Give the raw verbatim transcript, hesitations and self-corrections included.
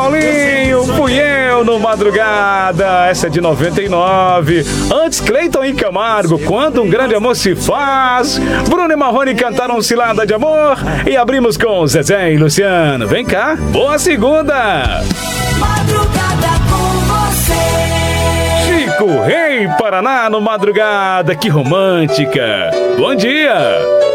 Paulinho, fui eu no Madrugada. Essa é de noventa e nove. Antes, Cleiton e Camargo, Quando um Grande Amor se Faz. Bruno e Marrone cantaram Cilada de Amor. E abrimos com Zezé e Luciano. Vem cá, boa segunda. Madrugada com você. Chico Rei Paraná no Madrugada, que romântica. Bom dia.